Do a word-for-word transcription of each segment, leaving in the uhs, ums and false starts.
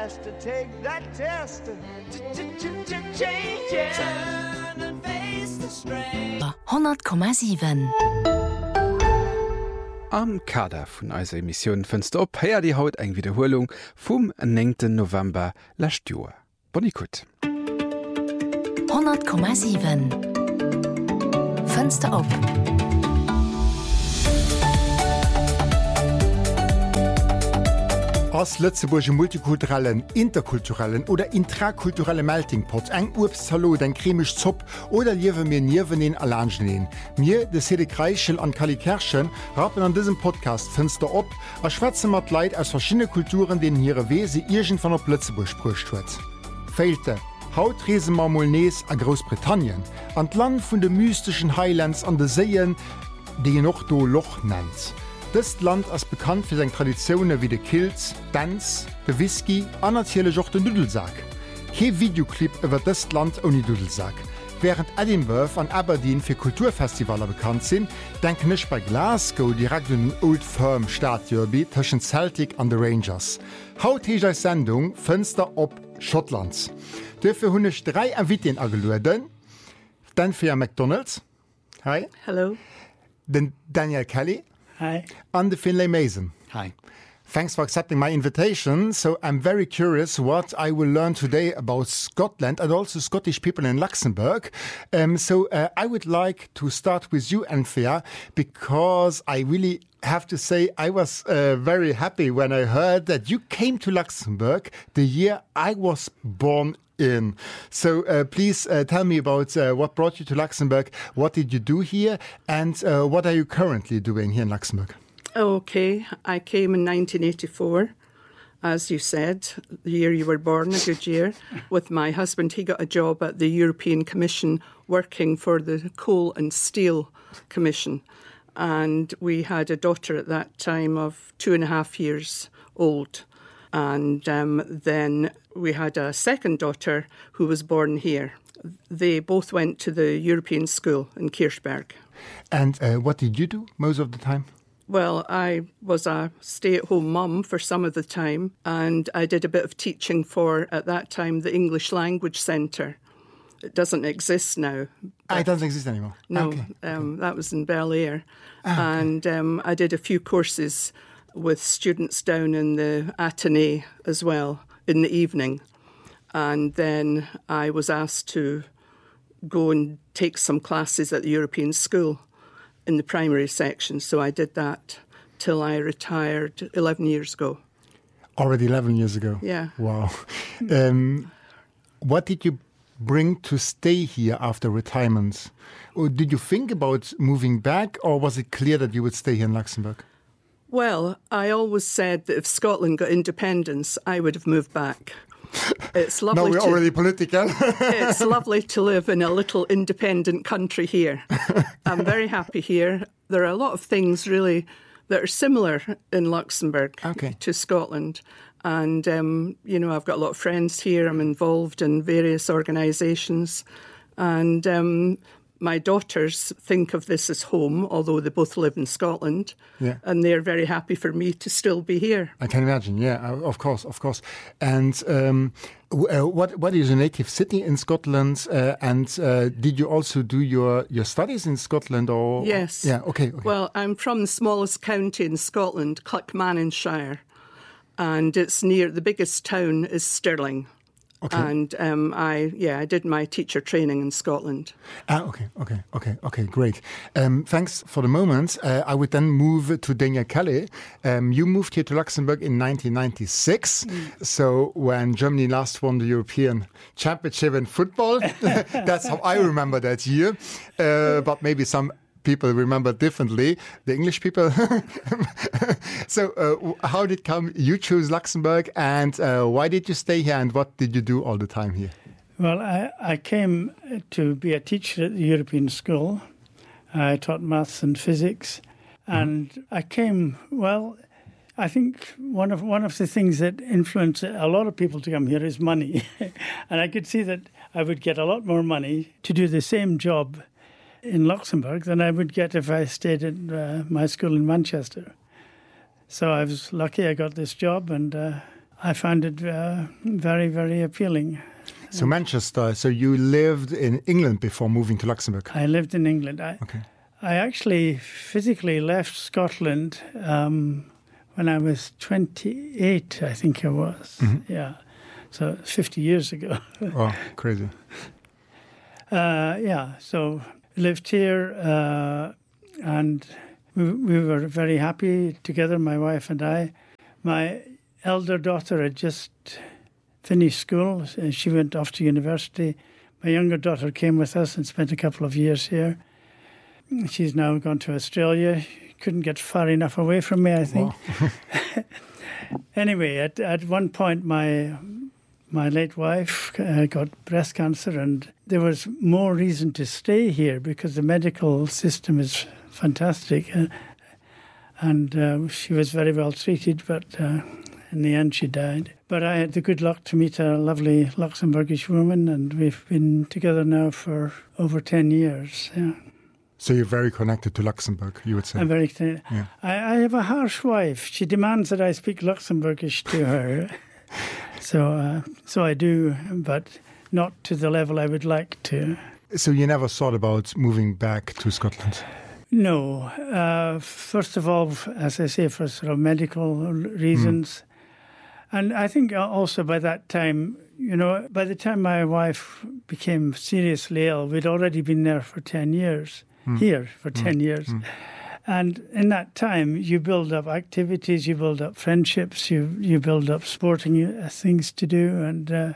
best to take that test. Change it. Turn and face the strain. hundert Komma sieben. Am Kader vun eiser Emissionioun fënst op héier Di Haut eng Wiederholung vum nengten November lacht Joer. Bonikut. hundert Komma sieben. Fenster op. Als Lützeburger multikulturellen, interkulturellen oder intrakulturelle Meltingpot, eng Obstsalat, ein cremisch Zopp oder liewe mir Nierwenin Alangeneen. Mir, de Sede Kreischel an Kali Kerschen, rappen an diesem Podcast Fenster op, a schwätze mat Leid aus verschiedene Kulturen, denen ihre Wese irgend von op Lützeburg sprücht wird. Fehlte. Haut reisen ma Molnees a Großbritannien, an Land vun de mystischen Highlands an de Seeien, die je noch do Loch nennt. Das Land ist bekannt für seine Traditionen wie de Kilz, Dance, de Whisky, an natürlich auch den Nudelsack. Kein Videoclip über das Land ohne Nudelsack. Während Edinburgh und Aberdeen für Kulturfestivale bekannt sind, denken ich bei Glasgow direkt an den Old Firm Stadtderby zwischen Celtic und den Rangers. Heute ist die Sendung Fenster op Schottlands. Dafür habe ich drei Inviten eingeladen. Dan für McDonald's. Hi. Hello. Den Daniel Kelly. Hi. And the Finlay Mason. Hi. Thanks for accepting my invitation. So I'm very curious what I will learn today about Scotland and also Scottish people in Luxembourg. Um, so uh, I would like to start with you, Anthea, because I really have to say I was uh, very happy when I heard that you came to Luxembourg the year I was born in. So uh, please uh, tell me about uh, what brought you to Luxembourg, what did you do here, and uh, what are you currently doing here in Luxembourg? Okay, I came in nineteen eighty-four, as you said, the year you were born, a good year, with my husband. He got a job at the European Commission working for the Coal and Steel Commission. And we had a daughter at that time of two and a half years old. And um, then we had a second daughter who was born here. They both went to the European school in Kirchberg. And uh, what did you do most of the time? Well, I was a stay-at-home mum for some of the time, and I did a bit of teaching for, at that time, the English Language Centre. It doesn't exist now. Ah, it doesn't exist anymore? No, okay. Um, okay. That was in Bel Air. Ah, okay. And um, I did a few courses with students down in the Athénée as well in the evening. And then I was asked to go and take some classes at the European School in the primary section. So I did that till I retired eleven years ago. Already eleven years ago? Yeah. Wow. um, what did you bring to stay here after retirement? Or did you think about moving back, or was it clear that you would stay here in Luxembourg? Well, I always said that if Scotland got independence, I would have moved back. It's lovely. No, we're to, already political. It's lovely to live in a little independent country here. I'm very happy here. There are a lot of things really that are similar in Luxembourg okay. to Scotland. And, um, you know, I've got a lot of friends here. I'm involved in various organisations. And um, my daughters think of this as home, although they both live in Scotland. Yeah. And they're very happy for me to still be here. I can imagine, yeah, of course, of course. And um, uh, what what is your native city in Scotland? Uh, and uh, did you also do your, your studies in Scotland? Or Yes. Yeah, okay, okay. Well, I'm from the smallest county in Scotland, Clackmannanshire. And it's near, the biggest town is Stirling. Okay. And um, I, yeah, I did my teacher training in Scotland. Ah, okay, okay, okay, okay, great. Um, thanks for the moment. Uh, I would then move to Daniel Kelly. Um, you moved here to Luxembourg in nineteen ninety-six. Mm. So when Germany last won the European Championship in football, that's how I remember that year. Uh, but maybe some people remember differently, the English people. So uh, how did come you choose Luxembourg, and uh, why did you stay here, and what did you do all the time here? Well, I, I came to be a teacher at the European School. I taught maths and physics, and mm-hmm. I came, well, I think one of one of the things that influenced a lot of people to come here is money. And I could see that I would get a lot more money to do the same job in Luxembourg than I would get if I stayed at uh, my school in Manchester. So I was lucky I got this job, and uh, I found it uh, very, very appealing. So Manchester, so you lived in England before moving to Luxembourg? I lived in England. I, okay. I actually physically left Scotland um, when I was twenty-eight, I think I was. Mm-hmm. Yeah, so fifty years ago. Oh, crazy. Uh, yeah, so lived here uh, and we, we were very happy together, my wife and I. My elder daughter had just finished school and she went off to university. My younger daughter came with us and spent a couple of years here. She's now gone to Australia. Couldn't get far enough away from me, I think. Wow. Anyway, at, at one point my... My late wife uh, got breast cancer and there was more reason to stay here because the medical system is fantastic. Uh, and uh, she was very well treated, but uh, in the end she died. But I had the good luck to meet a lovely Luxembourgish woman and we've been together now for over ten years. Yeah. So you're very connected to Luxembourg, you would say? I'm very connected. Yeah. I, I have a harsh wife. She demands that I speak Luxembourgish to her. So uh, so I do, but not to the level I would like to. So you never thought about moving back to Scotland? No. Uh, first of all, as I say, for sort of medical reasons. Mm. And I think also by that time, you know, by the time my wife became seriously ill, we'd already been there for ten years, mm. here for mm. ten years. Mm. And in that time, you build up activities, you build up friendships, you you build up sporting uh, things to do. And, uh,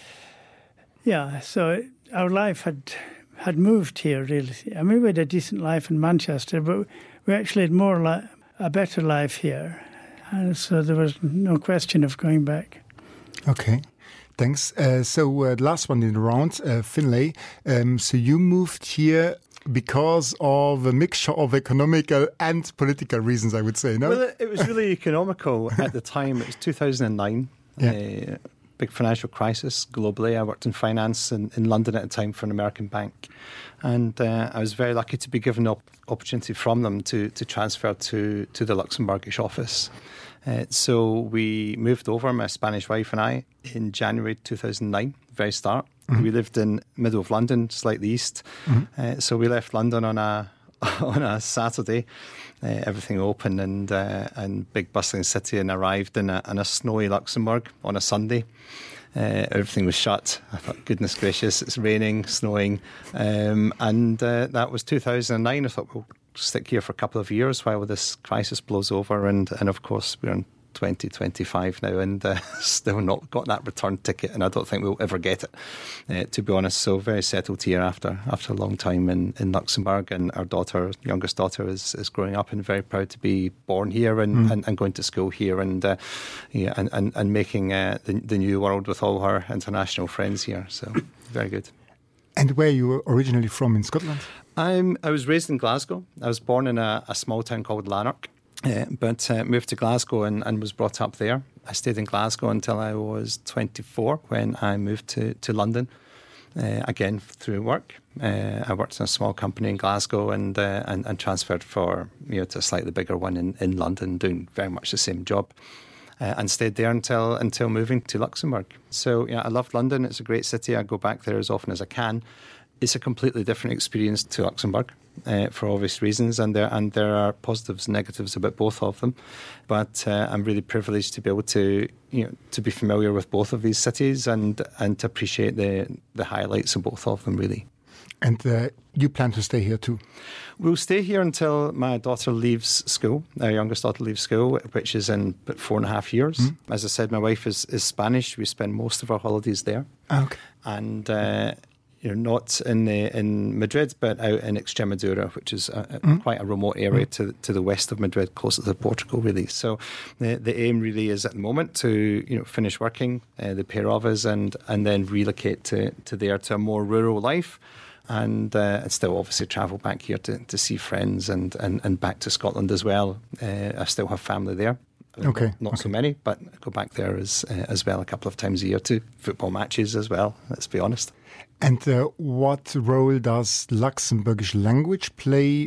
yeah, so our life had had moved here, really. I mean, we had a decent life in Manchester, but we actually had more li- a better life here. And so there was no question of going back. Okay, thanks. Uh, so uh, the last one in the round, uh, Finlay. Um, so you moved here because of a mixture of economical and political reasons, I would say, no? Well, it, it was really economical at the time. It was two thousand nine, yeah. a big financial crisis globally. I worked in finance in, in London at the time for an American bank. And uh, I was very lucky to be given the op- opportunity from them to, to transfer to, to the Luxembourgish office. Uh, so we moved over, my Spanish wife and I, in January two thousand nine, very start. Mm-hmm. We lived in middle of London, slightly east. Mm-hmm. Uh, so we left London on a on a Saturday, uh, everything open and uh, and big bustling city, and arrived in a, in a snowy Luxembourg on a Sunday. Uh, everything was shut. I thought, goodness gracious, it's raining, snowing. Um, and uh, that was two thousand nine. I thought, we'll stick here for a couple of years while this crisis blows over. And, and of course, we're in twenty twenty-five now and uh, still not got that return ticket, and I don't think we'll ever get it, uh, to be honest. So very settled here after after a long time in, in Luxembourg, and our daughter, youngest daughter, is, is growing up and very proud to be born here and, mm. and, and going to school here and uh, yeah, and, and, and making uh, the, the new world with all her international friends here. So very good. And where you were originally from in Scotland? I'm, I was raised in Glasgow. I was born in a, a small town called Lanark. Uh, but uh, moved to Glasgow and, and was brought up there. I stayed in Glasgow until I was twenty-four when I moved to, to London, uh, again through work. Uh, I worked in a small company in Glasgow and, uh, and and transferred for you know to a slightly bigger one in, in London, doing very much the same job, uh, and stayed there until until moving to Luxembourg. So yeah, I loved London. It's a great city. I go back there as often as I can. It's a completely different experience to Luxembourg. Uh, for obvious reasons, and there and there are positives and negatives about both of them. But uh, I'm really privileged to be able to, you know, to be familiar with both of these cities and and to appreciate the the highlights of both of them, really. And uh, you plan to stay here too? We'll stay here until my daughter leaves school. Our youngest daughter leaves school, which is in about four and a half years. Mm. As I said, my wife is, is Spanish. We spend most of our holidays there. Okay. And uh, you know, not in the, in Madrid, but out in Extremadura, which is a, a, mm. quite a remote area mm. to to the west of Madrid, closer to Portugal, really. So the the aim really is at the moment to you know finish working, uh, the pair of us, and and then relocate to to there to a more rural life, and uh, and still obviously travel back here to to see friends and and and back to Scotland as well. Uh, I still have family there. Okay, not, not okay. so many, but I go back there as uh, as well a couple of times a year to football matches as well. Let's be honest. And uh, what role does Luxembourgish language play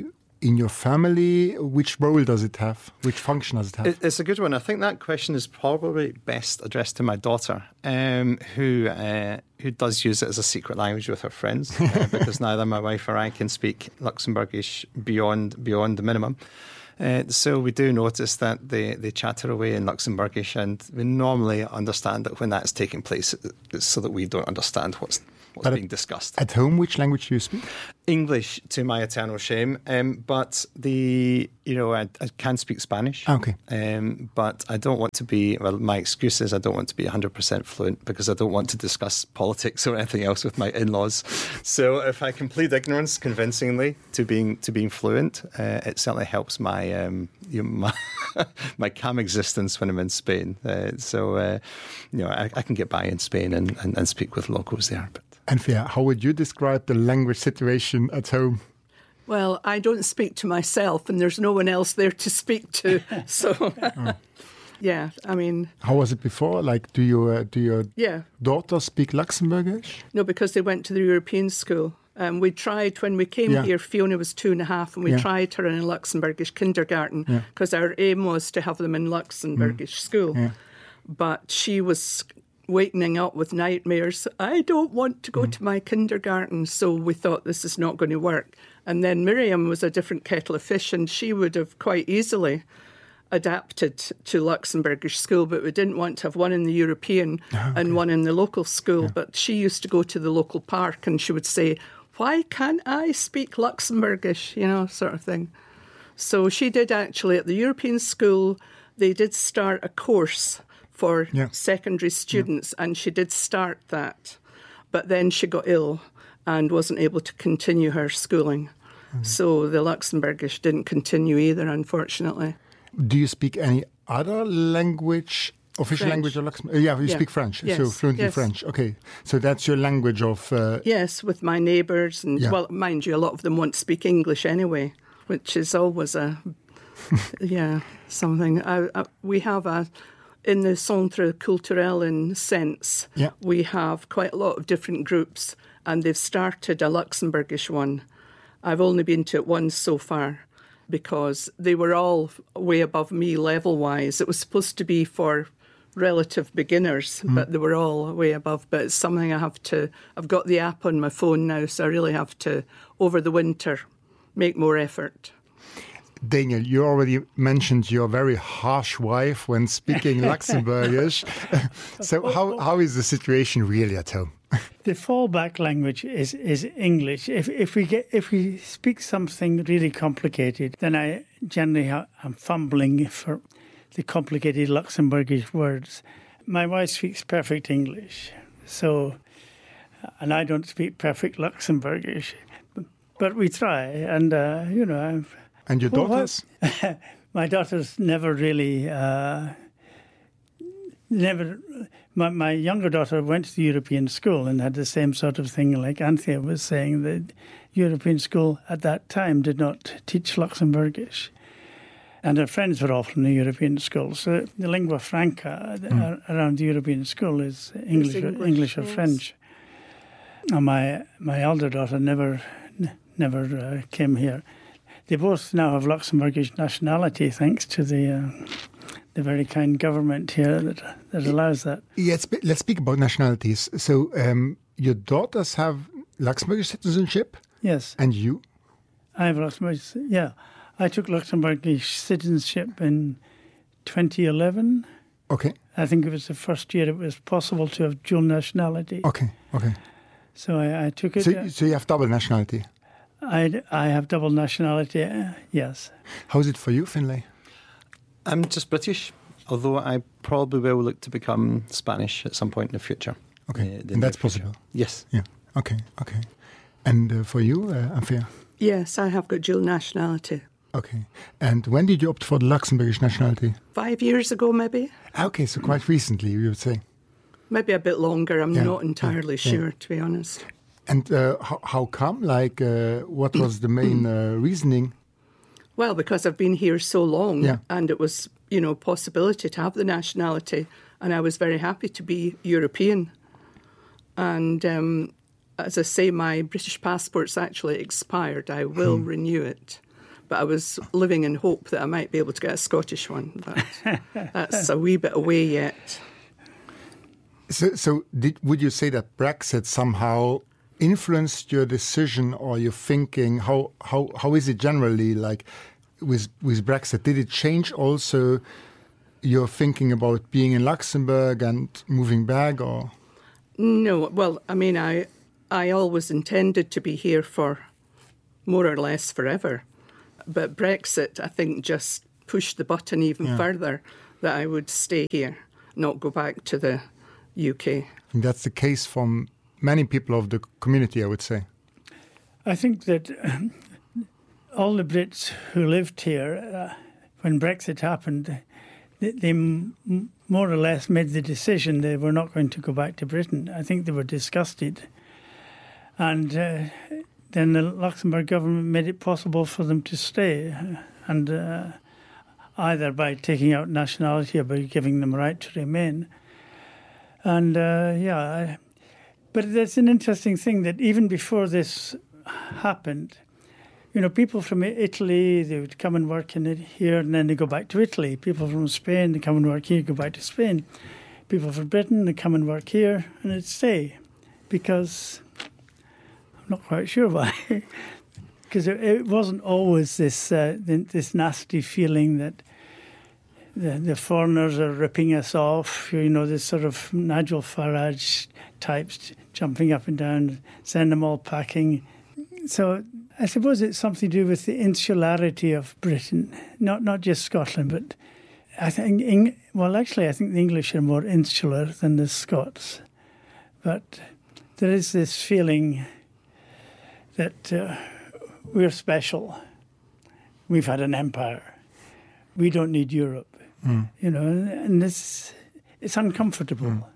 in your family, which role does it have? Which function does it have? It, it's a good one. I think that question is probably best addressed to my daughter, um, who uh, who does use it as a secret language with her friends, uh, because neither my wife or I can speak Luxembourgish beyond beyond the minimum. Uh, so we do notice that they, they chatter away in Luxembourgish, and we normally understand that when that's taking place, it's so that we don't understand what's what's but being discussed. At home, which language do you speak? English, to my eternal shame. Um, but the you know I, I can speak Spanish. Okay. Um, but I don't want to be. Well, my excuse is I don't want to be one hundred percent fluent because I don't want to discuss politics or anything else with my in-laws. So if I can plead ignorance convincingly to being to being fluent, uh, it certainly helps my um, you know, my, my calm existence when I'm in Spain. Uh, so uh, you know I, I can get by in Spain and, and, and speak with locals there. But Anthea, how would you describe the language situation at home? Well, I don't speak to myself, and there's no one else there to speak to. So, oh. yeah, I mean... How was it before? Like, do, you, uh, do your yeah. daughter speak Luxembourgish? No, because they went to the European school. Um, we tried, when we came yeah. here, Fiona was two and a half, and we yeah. tried her in a Luxembourgish kindergarten, because yeah. our aim was to have them in Luxembourgish mm. school. Yeah. But she was... wakening up with nightmares. I don't want to go mm. to my kindergarten. So we thought this is not going to work. And then Miriam was a different kettle of fish, and she would have quite easily adapted to Luxembourgish school, but we didn't want to have one in the European oh, okay. and one in the local school. Yeah. But she used to go to the local park and she would say, why can't I speak Luxembourgish, you know, sort of thing. So she did actually at the European school, they did start a course for yeah. secondary students, yeah. and she did start that. But then she got ill and wasn't able to continue her schooling. Mm-hmm. So the Luxembourgish didn't continue either, unfortunately. Do you speak any other language, official French. Language of Luxembourg? Yeah, you yeah. speak French, yes. so fluently yes. French. Okay, so that's your language of... Uh... Yes, with my neighbours. And, yeah. well, mind you, a lot of them won't speak English anyway, which is always a, yeah, something. I, I, we have a... In the Centre Culturel in Sense, yeah. we have quite a lot of different groups, and they've started a Luxembourgish one. I've only been to it once so far, because they were all way above me level-wise. It was supposed to be for relative beginners, mm. but they were all way above. But it's something I have to... I've got the app on my phone now, so I really have to, over the winter, make more effort. Daniel, you already mentioned your very harsh wife when speaking Luxembourgish. So how, how is the situation really at home? The fallback language is, is English. If if we get if we speak something really complicated, then I generally ha- am fumbling for the complicated Luxembourgish words. My wife speaks perfect English, so and I don't speak perfect Luxembourgish, but, but we try, and uh, you know. I've, And your daughters? Well, my daughters never really, uh, never, my, my younger daughter went to the European school and had the same sort of thing like Anthea was saying. The European school at that time did not teach Luxembourgish. And her friends were all from the European school. So the lingua franca mm. around the European school is English, English, English or yes. French. And my, my elder daughter never, never uh, came here. They both now have Luxembourgish nationality, thanks to the uh, the very kind government here that that allows that. Yes, let's speak about nationalities. So, um, your daughters have Luxembourgish citizenship? Yes. And you? I have Luxembourgish, yeah. I took Luxembourgish citizenship in twenty eleven. Okay. I think it was the first year it was possible to have dual nationality. Okay, okay. So I, I took it. So, uh, so you have double nationality? I, I have double nationality, uh, yes. How's it for you, Finlay? I'm just British, although I probably will look to become Spanish at some point in the future. Okay, uh, and that's possible? Yes. Yeah, okay, okay. And uh, for you, uh, Anthea? Yes, I have got dual nationality. Okay. And when did you opt for the Luxembourgish nationality? Five years ago, maybe. Okay, so quite recently, you would say? Maybe a bit longer. I'm yeah, not entirely yeah, sure, yeah. to be honest. And uh, how, how come? Like, uh, what was the main uh, reasoning? Well, because I've been here so long, yeah. and it was, you know, possibility to have the nationality, and I was very happy to be European. And um, as I say, my British passport's actually expired. I will hmm. renew it. but I was living in hope that I might be able to get a Scottish one. But that's a wee bit away yet. So, so did, would you say that Brexit somehow influenced your decision or your thinking? How how how is it generally like with with Brexit? Did it change also your thinking about being in Luxembourg and moving back, or? No, well, I mean, I I always intended to be here for more or less forever. But Brexit, I think, just pushed the button even yeah. further that I would stay here, not go back to the U K. I think that's the case from many people of the community, I would say. I think that um, all the Brits who lived here, uh, when Brexit happened, they, they m- more or less made the decision they were not going to go back to Britain. I think they were disgusted. And uh, then the Luxembourg government made it possible for them to stay, and uh, either by taking out nationality or by giving them right to remain. And, uh, yeah, I, but that's an interesting thing that even before this happened, you know, people from Italy, they would come and work in it here, and then they go back to Italy. People from Spain, they come and work here, go back to Spain. People from Britain, they come and work here, and they'd stay, because I'm not quite sure why. Because it, it wasn't always this uh, this nasty feeling that the, the foreigners are ripping us off, you know, this sort of Nigel Farage types jumping up and down, send them all packing. So I suppose it's something to do with the insularity of Britain, not not just Scotland, but I think, Eng- well, actually, I think the English are more insular than the Scots. But there is this feeling that uh, we're special. We've had an empire. We don't need Europe. Mm. You know, and this, it's uncomfortable. Mm.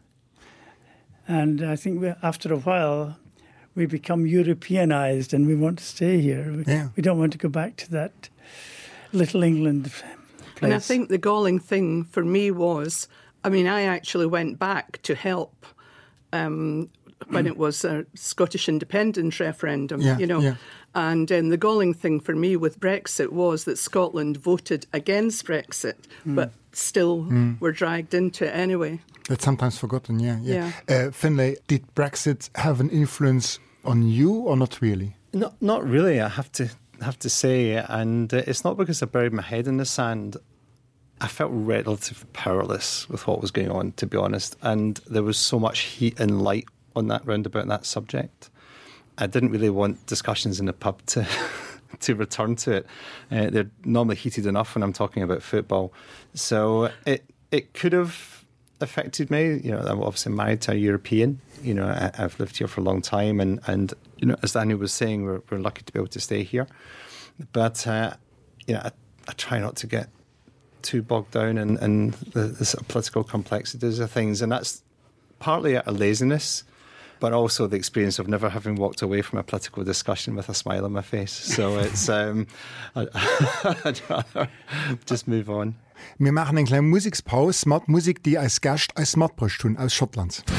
And I think we, after a while, we become Europeanized and we want to stay here. We, yeah. we don't want to go back to that little England place. And I think the galling thing for me was, I mean, I actually went back to help um, when it was a Scottish independence referendum, yeah, you know. Yeah. And um, the galling thing for me with Brexit was that Scotland voted against Brexit, mm. but still mm. were dragged into it anyway. That's sometimes forgotten, yeah. yeah. yeah. Uh, Finlay, did Brexit have an influence on you or not really? Not, not really, I have to have to say. And uh, it's not because I buried my head in the sand. I felt relatively powerless with what was going on, to be honest. And there was so much heat and light on that roundabout that subject. I didn't really want discussions in the pub to to return to it. Uh, they're normally heated enough when I'm talking about football. So it it could have affected me. You know, I'm obviously married to a European. You know, I, I've lived here for a long time, and, and you know, as Daniel was saying, we're, we're lucky to be able to stay here. But uh, you know, I, I try not to get too bogged down in, in the, the sort of political complexities of things, and that's partly out of laziness, but also the experience of never having walked away from a political discussion with a smile on my face. So it's um, I'd rather just move on. Wir machen eine kleine Musikspause, Smart Musik, die als Gast als Smartbrush tun aus Schottland.